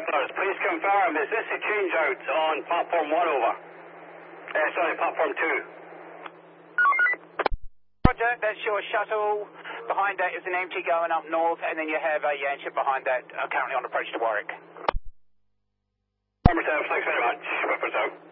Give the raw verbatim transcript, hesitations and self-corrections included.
Officers, please confirm, is this a change out on platform one over? Uh, sorry, platform two. Roger, that's your shuttle. Behind that is an empty going up north, and then you have a Yanship behind that, uh, currently on approach to Warwick. Number seven, thanks very much. Whippers out.